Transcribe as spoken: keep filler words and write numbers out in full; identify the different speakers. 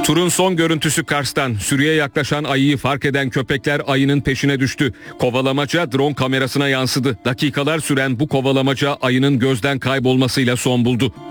Speaker 1: Turun son görüntüsü Kars'tan. Sürüye yaklaşan ayıyı fark eden köpekler ayının peşine düştü. Kovalamaca drone kamerasına yansıdı. Dakikalar süren bu kovalamaca ayının gözden kaybolmasıyla son buldu.